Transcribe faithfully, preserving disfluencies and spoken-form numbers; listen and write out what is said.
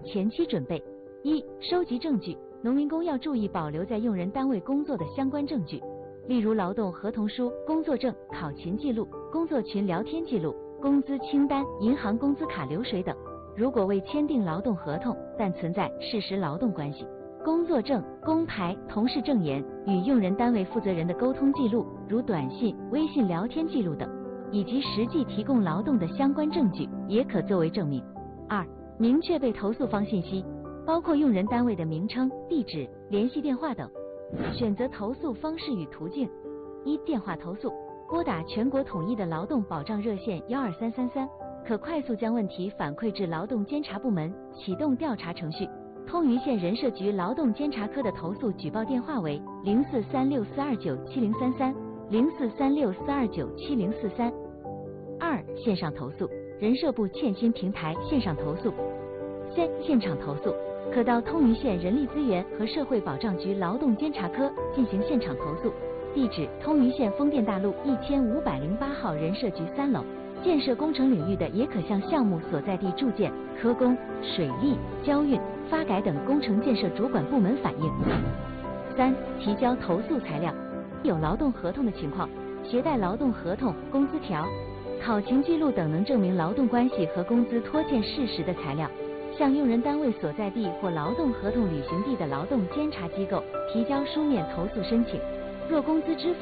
前期准备：一、收集证据。农民工要注意保留在用人单位工作的相关证据，例如劳动合同书、工作证、考勤记录、工作群聊天记录、工资清单、银行工资卡流水等。如果未签订劳动合同，但存在事实劳动关系，工作证、工牌、同事证言、与用人单位负责人的沟通记录，如短信、微信聊天记录等，以及实际提供劳动的相关证据，也可作为证明。二、明确被投诉方信息，包括用人单位的名称、地址、联系电话等。选择投诉方式与途径：一、电话投诉，拨打全国统一的劳动保障热线幺二三三三，可快速将问题反馈至劳动监察部门，启动调查程序。通榆县人社局劳动监察科的投诉举报电话为零四三六四二九七零三三、零四三六四二九七零四三。二、线上投诉，人社部欠薪平台线上投诉。三、现场投诉，可到通榆县人力资源和社会保障局劳动监察科进行现场投诉，地址通榆县丰店大路一千五百零八号人社局三楼。建设工程领域的也可向项目所在地住建、科工、水利、交运、发改等工程建设主管部门反映。三、提交投诉材料，有劳动合同的情况，携带劳动合同、工资条、考勤记录等能证明劳动关系和工资拖欠事实的材料，向用人单位所在地或劳动合同履行地的劳动监察机构提交书面投诉申请。若工资支付